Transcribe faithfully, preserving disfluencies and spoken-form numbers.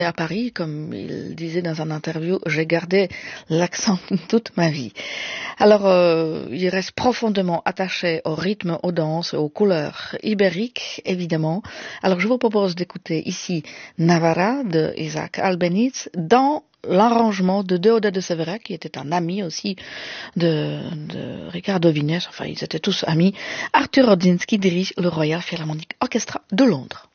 à Paris, comme il disait dans un interview, j'ai gardé l'accent toute ma vie. Alors, euh, il reste profondément attaché au rythme, aux danses, aux couleurs ibériques, évidemment. Alors, je vous propose d'écouter ici Navarra de Isaac Albéniz dans l'arrangement de Deodat de Severa, qui était un ami aussi de, de Ricardo Vignes, enfin ils étaient tous amis. Arthur Rodzinski dirige le Royal Philharmonic Orchestra de Londres.